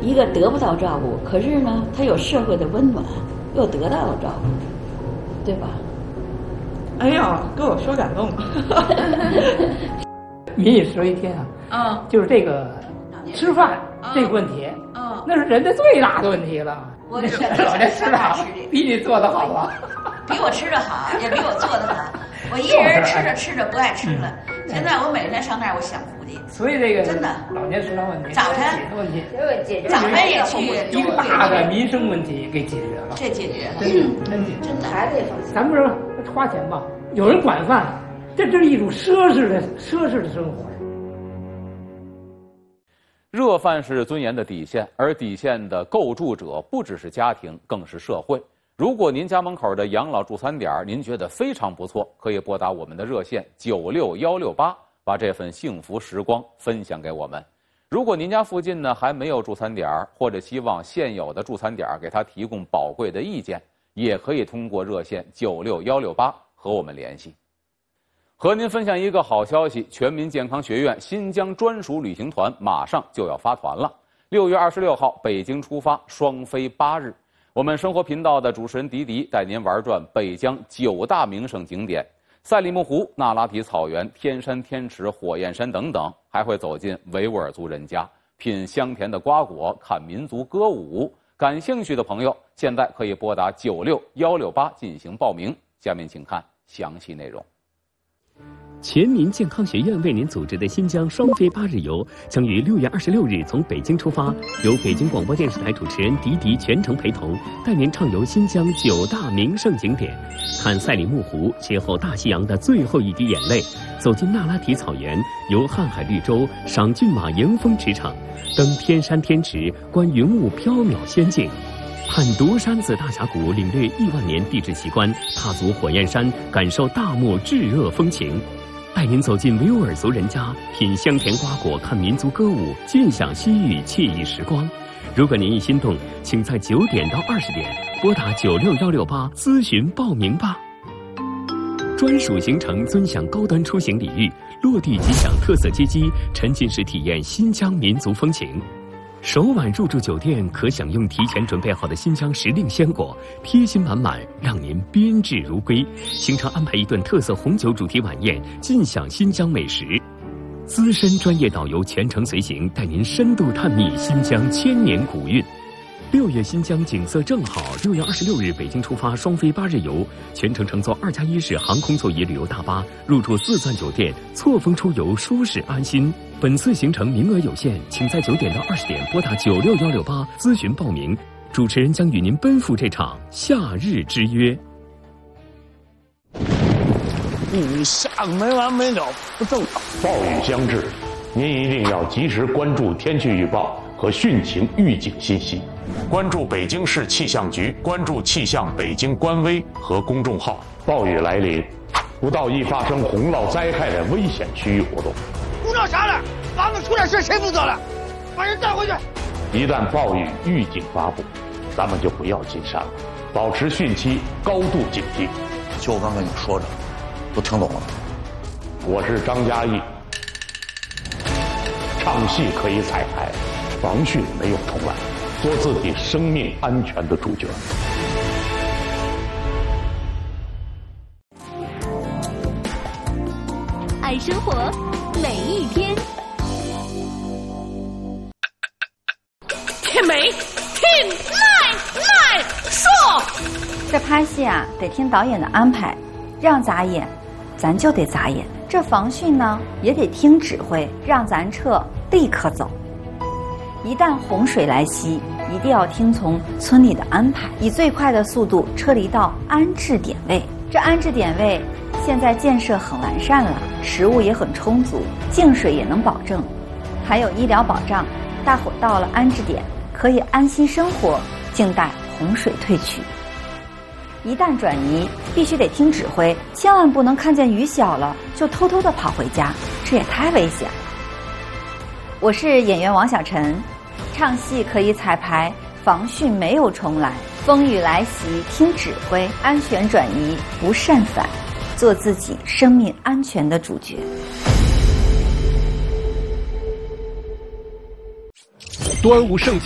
一个得不到照顾，可是呢，他有社会的温暖，又得到了照顾，对吧？ 哎呀，给我说感动了。 民以食为天啊，就是这个吃饭这个问题，那是人的最大的问题了。 我老人吃的好，比你做的好啊， 比我吃的好，也比我做的好。我一人吃着不爱吃了。现在我每天上那儿，我享福去。 所以这个真的老年食堂问题， 早晨问题， 早晨也去一个大的民生问题给解决了。 这解决了， 真的孩子也放心。 咱不是花钱吧？有人管饭，这是一种奢侈的生活。 热饭是尊严的底线，而底线的构筑者不只是家庭，更是社会。如果您家门口的养老助餐点您觉得非常不错，可以拨打我们的热线96168，把这份幸福时光分享给我们。如果您家附近呢还没有助餐点，或者希望现有的助餐点给他提供宝贵的意见，也可以通过热线96168和我们联系。和您分享一个好消息，全民健康学院新疆专属旅行团马上就要发团了。6月26号北京出发，双飞8日。我们生活频道的主持人迪迪带您玩转北疆9大名胜景点，赛里木湖、那拉提草原、天山天池、火焰山等等，还会走进维吾尔族人家，品香甜的瓜果，看民族歌舞。感兴趣的朋友，现在可以拨打96168进行报名。下面请看详细内容。 全民健康学院为您组织的新疆双飞8日游将于6月26日从北京出发，由北京广播电视台主持人迪迪全程陪同，带您畅游新疆9大名胜景点，看赛里木湖，邂逅大西洋的最后一滴眼泪，走进那拉提草原，游瀚海绿洲，赏骏马迎风驰骋，登天山天池，观云雾缥缈仙境，探独山子大峡谷，领略亿万年地质奇观，踏足火焰山，感受大漠炙热风情，带您走进维吾尔族人家，品香甜瓜果，看民族歌舞，尽享西域惬意时光。如果您一心动，请在9点到20点拨打96168咨询报名吧。专属行程尊享高端出行礼遇，落地即享特色接机，沉浸式体验新疆民族风情。首晚入住酒店可享用提前准备好的新疆时令鲜果，贴心满满，让您宾至如归。行程安排一顿特色红酒主题晚宴，尽享新疆美食。资深专业导游全程随行，带您深度探秘新疆千年古韵。6月新疆景色正好，6月26日北京出发双飞8日游，全程乘坐2+1式航空座椅旅游大巴，入住4钻酒店，错峰出游，舒适安心。本次行程名额有限，请在9点到20点拨打96168咨询报名。主持人将与您奔赴这场夏日之约。 雨下个没完没了，不正常。暴雨将至，您一定要及时关注天气预报和汛情预警信息，关注北京市气象局，关注气象北京官微和公众号。暴雨来临，不到易发生洪涝灾害的危险区域活动。 鼓捣啥了？房子出点事谁负责了？把人带回去。 一旦暴雨预警发布，咱们就不要进山了，保持汛期高度警惕。 就我刚跟你说的，都听懂了。 我是张嘉译，唱戏可以彩排，防汛没有重来，做自己生命安全的主角。 爱生活，每一天。 天美，天来说， 这拍戏啊，得听导演的安排，让咱演，咱就得咋演。这防汛呢，也得听指挥，让咱撤，立刻走。一旦洪水来袭，一定要听从村里的安排，以最快的速度撤离到安置点位。这安置点位现在建设很完善了，食物也很充足，净水也能保证，还有医疗保障。大伙到了安置点，可以安心生活，静待洪水退去。一旦转移，必须得听指挥，千万不能看见雨小了就偷偷的跑回家，这也太危险了。我是演员王小晨，唱戏可以彩排，防汛没有重来，风雨来袭听指挥，安全转移不擅返，做自己生命安全的主角。 端午盛